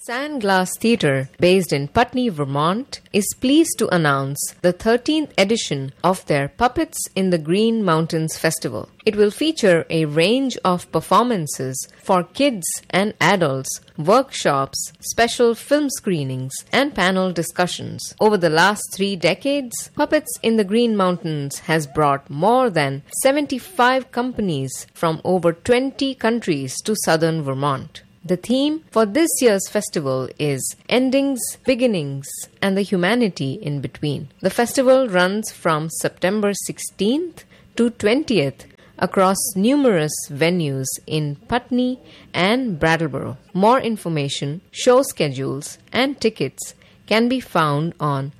Sandglass Theatre, based in Putney, Vermont, is pleased to announce the 13th edition of their Puppets in the Green Mountains Festival. It will feature a range of performances for kids and adults, workshops, special film screenings, and panel discussions. Over the last 3 decades, Puppets in the Green Mountains has brought more than 75 companies from over 20 countries to southern Vermont. The theme for this year's festival is Endings, Beginnings, and the Humanity in Between. The festival runs from September 16th to 20th across numerous venues in Putney and Brattleboro. More information, show schedules, and tickets can be found on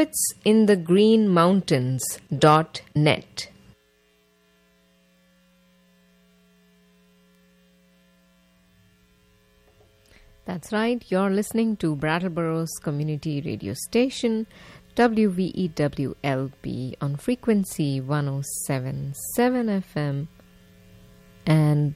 puppetsinthegreenmountains.net. That's right, you're listening to Brattleboro's community radio station, WVEWLP, on frequency 107.7 FM. And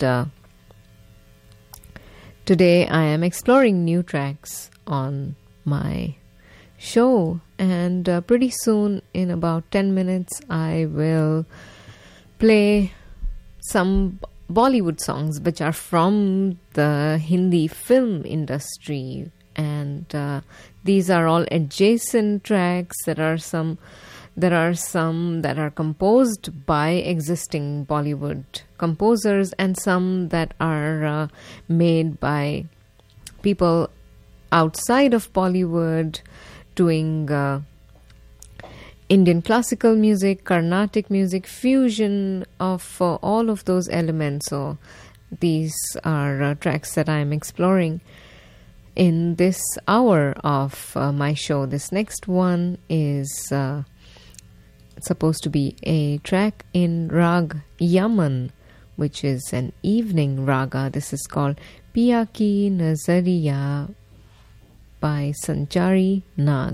today I am exploring new tracks on my show. And pretty soon, in about 10 minutes, I will play some Bollywood songs which are from the Hindi film industry, and these are all adjacent tracks. There are some that are composed by existing Bollywood composers, and some that are made by people outside of Bollywood doing Indian classical music, Carnatic music, fusion of all of those elements. So these are tracks that I'm exploring in this hour of my show. This next one is supposed to be a track in Rag Yaman, which is an evening raga. This is called Piya Ki Nazariya by Sanchari Nag.